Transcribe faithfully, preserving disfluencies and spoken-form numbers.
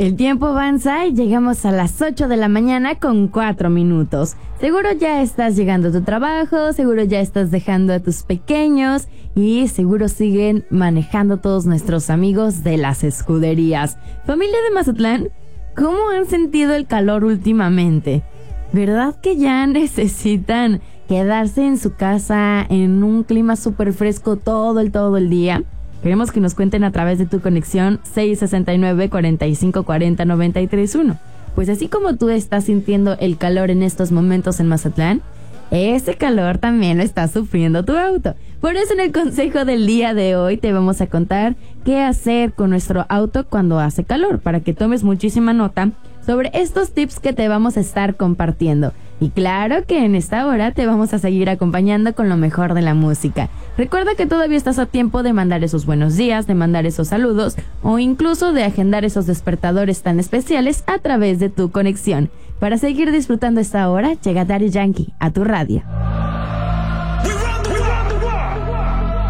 El tiempo avanza y llegamos a las ocho de la mañana con cuatro minutos. Seguro ya estás llegando a tu trabajo, seguro ya estás dejando a tus pequeños y seguro siguen manejando todos nuestros amigos de las escuderías. Familia de Mazatlán, ¿cómo han sentido el calor últimamente? ¿Verdad que ya necesitan quedarse en su casa en un clima súper fresco todo el todo el día? Queremos que nos cuenten a través de tu conexión seis sesenta y nueve, cuarenta y cinco cuarenta, noventa y tres uno. Pues así como tú estás sintiendo el calor en estos momentos en Mazatlán, ese calor también lo está sufriendo tu auto. Por eso en el consejo del día de hoy te vamos a contar qué hacer con nuestro auto cuando hace calor, para que tomes muchísima nota sobre estos tips que te vamos a estar compartiendo. Y claro que en esta hora te vamos a seguir acompañando con lo mejor de la música. Recuerda que todavía estás a tiempo de mandar esos buenos días, de mandar esos saludos o incluso de agendar esos despertadores tan especiales a través de tu conexión. Para seguir disfrutando esta hora, llega Daddy Yankee a tu radio.